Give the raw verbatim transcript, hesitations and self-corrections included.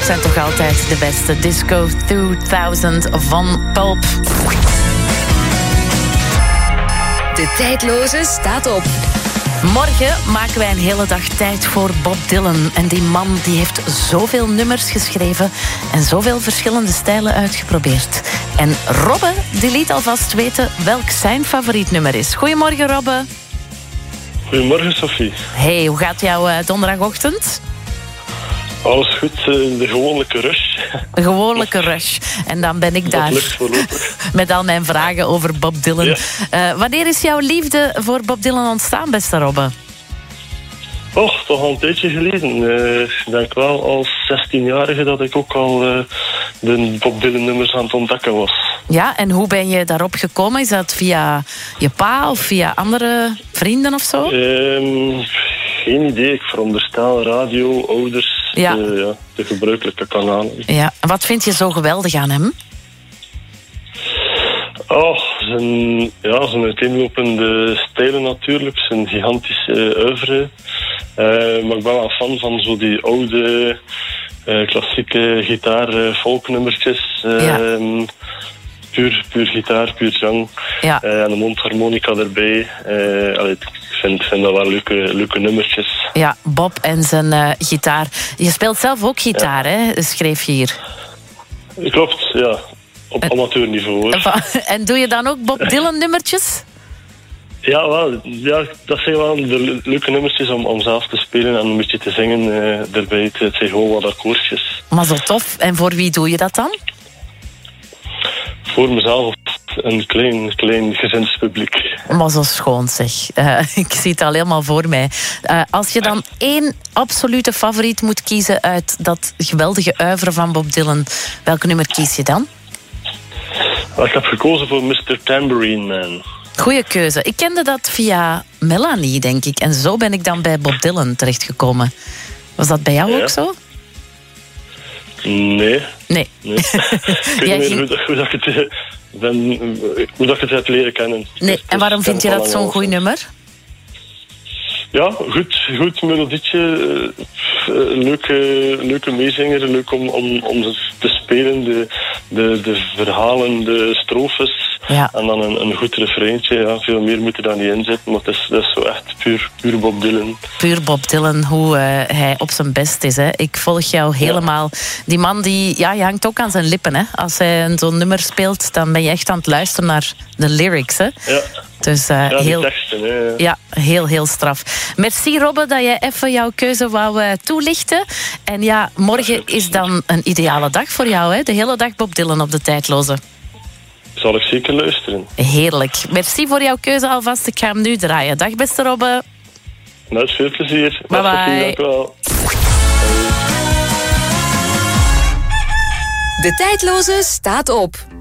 zijn toch altijd de beste. Disco tweeduizend van Pulp. De tijdloze staat op. Morgen maken wij een hele dag tijd voor Bob Dylan. En die man die heeft zoveel nummers geschreven en zoveel verschillende stijlen uitgeprobeerd. En Robbe die liet alvast weten welk zijn favoriet nummer is. Goedemorgen, Robbe. Goedemorgen, Sophie. Hey, hoe gaat jouw uh, donderdagochtend? Alles goed, uh, de gewone rush. Een gewone rush. En dan ben ik daar met al mijn vragen over Bob Dylan. Ja. Uh, wanneer is jouw liefde voor Bob Dylan ontstaan, beste Robbe? Oh, toch al een tijdje geleden. Uh, ik denk wel als zestienjarige dat ik ook al uh, de Bob Dylan nummers aan het ontdekken was. Ja, en hoe ben je daarop gekomen? Is dat via je pa of via andere vrienden of zo? Um, geen idee. Ik veronderstel radio, ouders, ja. Uh, ja, de gebruikelijke kanalen. Ja. En wat vind je zo geweldig aan hem? Oh, zijn, ja, zijn uiteenlopende stijlen natuurlijk. Zijn gigantische oeuvre. Uh, maar ik ben wel een fan van zo die oude, uh, klassieke gitaar, uh, folknummertjes. Uh, ja. puur, puur gitaar, puur zang. Ja. Uh, en een mondharmonica erbij. Uh, allee, ik vind, vind dat wel leuke, leuke nummertjes. Ja, Bob en zijn uh, gitaar. Je speelt zelf ook gitaar, ja. Hè? Schreef je hier. Klopt, ja. Op en, amateurniveau. Hoor. En doe je dan ook Bob Dylan nummertjes? Ja, wel, ja, dat zijn wel de leuke nummertjes om, om zelf te spelen en een beetje te zingen uh, erbij. Het, het zijn gewoon wat akkoordjes. Maar zo tof. En voor wie doe je dat dan? Voor mezelf een klein, klein gezinspubliek. Maar zo schoon, zeg. Uh, ik zie het al helemaal voor mij. Uh, als je dan één absolute favoriet moet kiezen uit dat geweldige oeuvre van Bob Dylan, welke nummer kies je dan? Ik heb gekozen voor mister Tambourine Man. Goeie keuze. Ik kende dat via Melanie, denk ik. En zo ben ik dan bij Bob Dylan terechtgekomen. Was dat bij jou ja. ook zo? Nee. Nee. nee. Ik weet niet ging... meer hoe, hoe, dat ik het, ben, hoe dat ik het heb leren kennen. Nee. Dus, en waarom vind je dat zo'n goed nummer? Ja, goed, goed melodietje, uh, leuke, leuke meezinger, leuk om, om, om te spelen, de, de, de verhalen, de strofes ja. en dan een, een goed refreintje. Ja, veel meer moet er dan niet in zitten, maar het is, dat is zo echt puur, puur Bob Dylan. Puur Bob Dylan, hoe uh, hij op zijn best is. Hè. Ik volg jou helemaal. Ja. Die man, die, ja, je hangt ook aan zijn lippen. Hè. Als hij zo'n nummer speelt, dan ben je echt aan het luisteren naar de lyrics. Hè. Ja. Dus uh, ja, heel, teksten, hè. ja, heel, heel straf. Merci, Robbe, dat jij even jouw keuze wou uh, toelichten. En ja, morgen is dan een ideale dag voor jou, hè? De hele dag Bob Dylan op de tijdloze. Zal ik zeker luisteren. Heerlijk. Merci voor jouw keuze alvast. Ik ga hem nu draaien. Dag, beste Robbe. Met veel plezier. Bye bye. Dank wel. De tijdloze staat op.